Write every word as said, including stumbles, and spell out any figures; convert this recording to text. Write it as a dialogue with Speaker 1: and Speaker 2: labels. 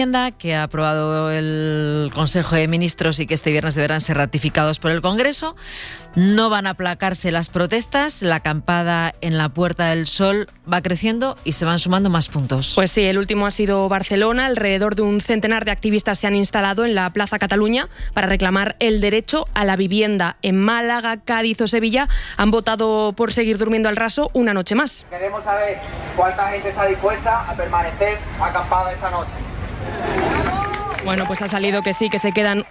Speaker 1: que ha aprobado el Consejo de Ministros y que este viernes deberán ser ratificados por el Congreso. No van a aplacarse las protestas, la acampada en la Puerta del Sol va creciendo y se van sumando más puntos.
Speaker 2: Pues sí, el último ha sido Barcelona. Alrededor de un centenar de activistas se han instalado en la Plaza Cataluña para reclamar el derecho a la vivienda. En Málaga, Cádiz o Sevilla han votado por seguir durmiendo al raso una noche más.
Speaker 3: Queremos saber cuánta gente está dispuesta a permanecer acampada esta noche.
Speaker 2: Bueno, pues ha salido que sí, que se quedan